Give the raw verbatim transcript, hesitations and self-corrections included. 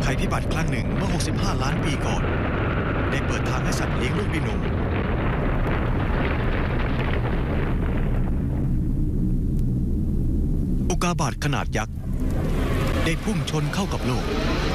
ภัยพิบัติครั้งหนึ่งเมื่อหกสิบห้าล้านปีก่อนได้เปิดทางให้สัตว์เลี้ยงลูกด้วยนมอุกกาบาตขนาดยักษ์ได้พุ่งชนเข้ากับโลก